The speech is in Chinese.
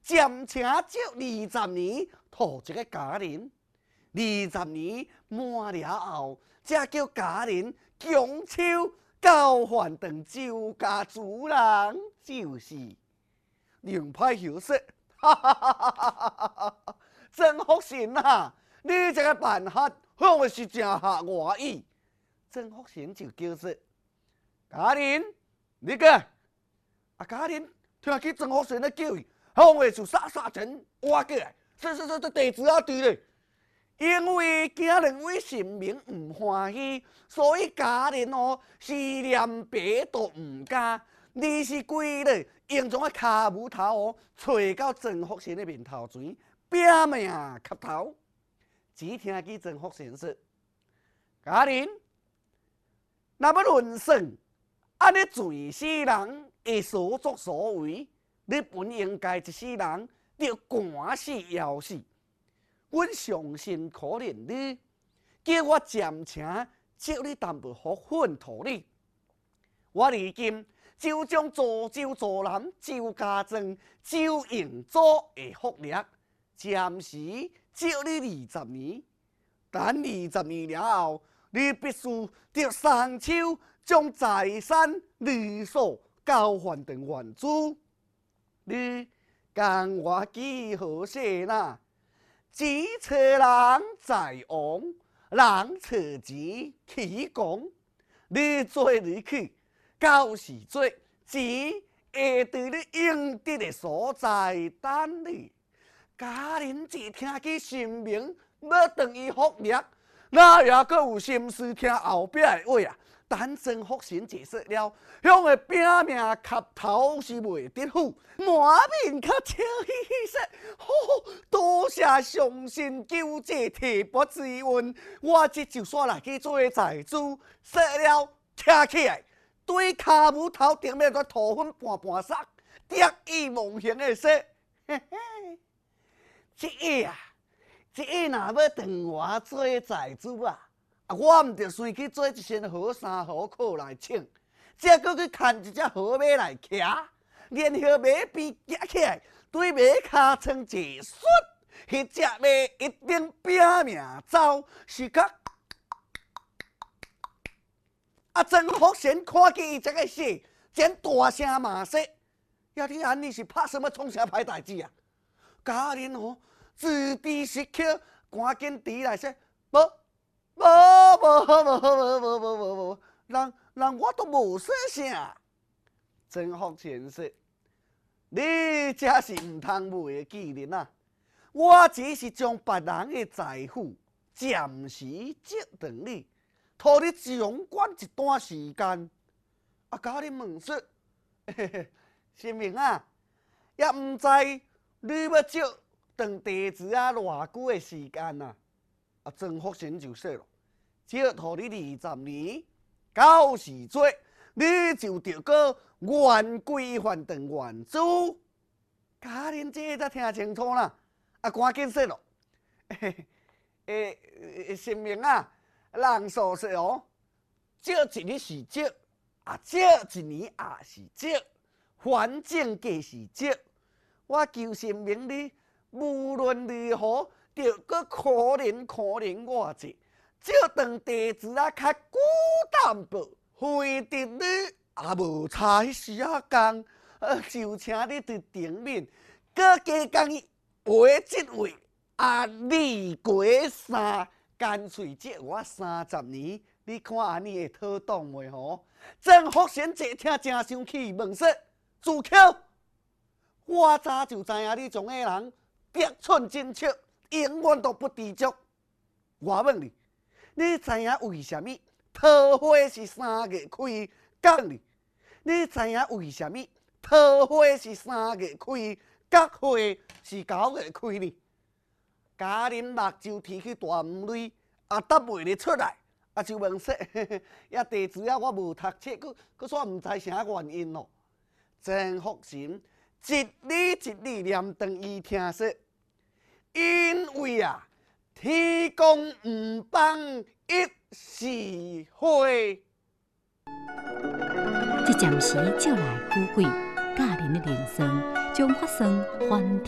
暂且借20年讨一个家人，20年满了后，才叫家人强手交还等周家主人，就是另派休息。哈哈哈哈哈哈！曾福成啊，你这个办法好的是真合我意。曾福成就叫说：家人，你个啊家人，听见曾福成咧叫伊，好的就杀前挖过来，这地址啊对咧。因为惊两位神明唔欢喜，所以家人哦是连白都唔敢。你是规咧用种个骹母头哦，揣到曾福成的面头前，拼命磕头。只听见曾福成说：家人，若要论算，安尼罪死人的所作所为，你本应该一世人着赶死要死。阮相信可怜你，叫我暂且借你淡薄福分托你。我如今就将涿州助南、周家庄、周营祖的福利，暂时借你20年。等20年了后，你必须着双手将财产利索交还等原主。你跟我记好些啦？钱找人在王，人找钱起功。你做入去，到时做钱会伫你应得的所在等你。家人一听见神明要当伊福利，哪也阁有心思听后壁的话啊？等曾福成解释了，向个拼命磕头是袂得苦，满面较笑嘻嘻说：“多谢上神救济提拔之恩，我这就煞来去做财主。说了，站起来，对骹母头顶面个涂粉半半撒，得意忘形的说：嘿嘿，这个啊，这个若要当我做财主啊！”我毋着随去做一身好衫好裤来穿，再搁去牵一只好马来骑，连号马边夹起来，对马骹穿一摔，迄只马一定拼命走，是甲曾福成看见伊这个戏，真大声骂说：“呀，你安尼是拍什么创啥歹代志啊？”家人哦，自知失口，赶紧提来说：“无。”无，人我都无说啥。曾福成说：“你这是唔通卖的技能啊！我只是将别人的财富暂时借断你，托你掌管一段时间。”啊，家人问说：“神明啊，也唔知你要借断地址啊偌久的时间啊？”啊，曾福成就说了。借托你20年，到时做你就着个原归还等原主。家人这才听清楚啦，啊，赶紧说咯。神明啊，人所说哦，借一日是借，啊，借一年也是借，反正皆是借。我求神明你，无论如何，着个可怜我者。这段地址啊，较孤淡薄，非得你也无差迄时啊讲，就请你伫顶面，搁加讲伊话即话，啊，你过3，干脆借我30年，你看安尼会妥当袂吼？曾福成一听真生气，问说：“自口，我早就知影你种个人得寸进尺，永远都不知足。我问你。”你知影为什么桃花是3月开？讲哩，你知影为什么桃花是3月开，菊花是9月开呢？家人目睭提起大雾泪，啊，答袂哩出来，啊，就问说：“呀，地址啊，我无读册，佫煞毋知啥原因咯。”曾福成一字念当伊听说，因为啊。天公唔帮一时会。 这暂时借来富贵，家人的人生将发生翻天。